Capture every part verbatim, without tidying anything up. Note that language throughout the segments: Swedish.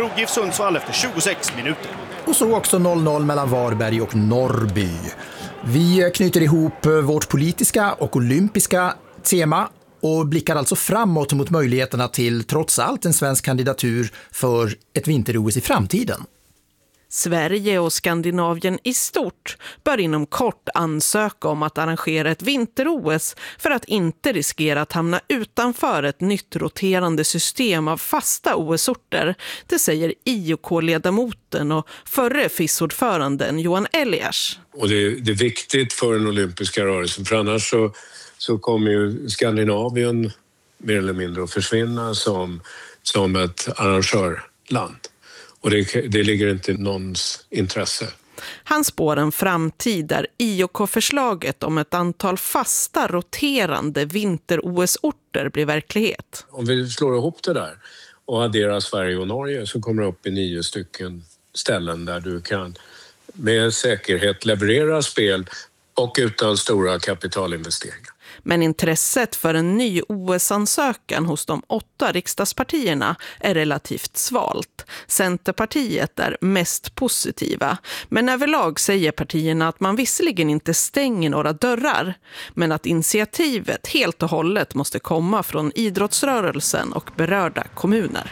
slog GIF Sundsvall efter tjugosex minuter. Och så också noll noll mellan Varberg och Norrby. Vi knyter ihop vårt politiska och olympiska tema och blickar alltså framåt mot möjligheterna till trots allt en svensk kandidatur för ett vinter-O S i framtiden. Sverige och Skandinavien i stort bör inom kort ansöka om att arrangera ett vinter-O S för att inte riskera att hamna utanför ett nytt roterande system av fasta O S-orter. Det säger I O K-ledamoten och förre F I S-ordföranden Johan Elias. Och det, det är viktigt för den olympiska rörelsen, för annars så, så kommer ju Skandinavien mer eller mindre att försvinna som, som ett arrangörland. Och det, det ligger inte i någons intresse. Han spår en framtid där I O K-förslaget om ett antal fasta roterande vinter-O S-orter blir verklighet. Om vi slår ihop det där och adderar Sverige och Norge så kommer det upp i nio stycken ställen där du kan med säkerhet leverera spel och utan stora kapitalinvesteringar. Men intresset för en ny O S-ansökan hos de åtta riksdagspartierna är relativt svalt. Centerpartiet är mest positiva, men överlag säger partierna att man visserligen inte stänger några dörrar, men att initiativet helt och hållet måste komma från idrottsrörelsen och berörda kommuner.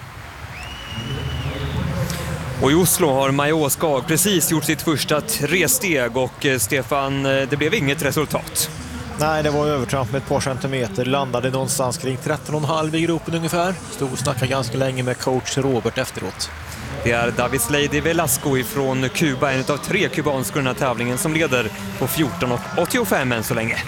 Och i Oslo har Maja Åskag precis gjort sitt första tresteg och Stefan, det blev inget resultat. Nej, det var övertramp med ett par centimeter. Landade någonstans kring tretton komma fem i gropen ungefär. Stod och snackade ganska länge med coach Robert efteråt. Det är David Lady Velasco från Kuba, en av tre kubanskor i den här tävlingen, som leder på fjorton komma åttiofem än så länge.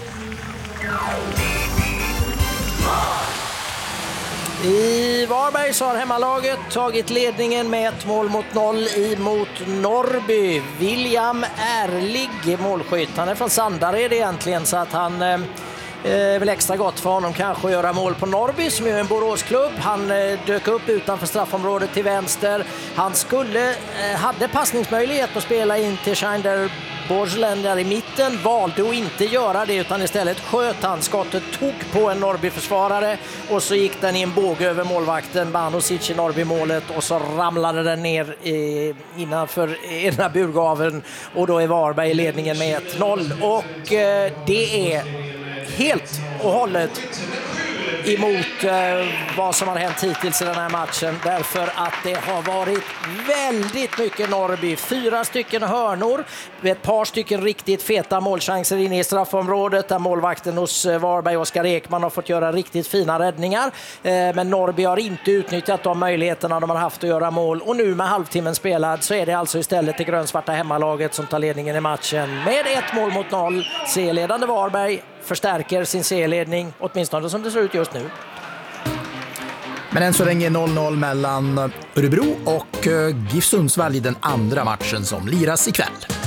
I Varberg så har hemmalaget tagit ledningen med ett mål mot noll emot Norrby. William Ärlig målskytt. Han är från Sandared egentligen, så att han eh, är väl extra gott för honom kanske att göra mål på Norrby som är en Boråsklubb. Han eh, dök upp utanför straffområdet till vänster. Han skulle, eh, hade passningsmöjlighet att spela in till Scheinder Borgelen där i mitten, valde att inte göra det utan istället sköt han. Skottet tog på en Norrby-försvarare och så gick den i en båge över målvakten Banosic i Norrby-målet och så ramlade den ner eh, innanför ena burgaven och då är Varberg i ledningen med ett noll. Och eh, det är helt och hållet emot eh, vad som har hänt hittills i den här matchen, därför att det har varit väldigt mycket Norrby. Fyra stycken hörnor, ett par stycken riktigt feta målchanser inne i straffområdet där målvakten hos eh, Varberg, Oskar Ekman, har fått göra riktigt fina räddningar. Eh, men Norrby har inte utnyttjat de möjligheterna de har haft att göra mål, och nu med halvtimmen spelad så är det alltså istället det grönsvarta hemmalaget som tar ledningen i matchen med ett mål mot noll. C-ledande Varberg förstärker sin C-ledning, åtminstone som det ser ut just nu. Men än så länge noll noll mellan Örebro och GIF Sundsvall i den andra matchen som liras ikväll.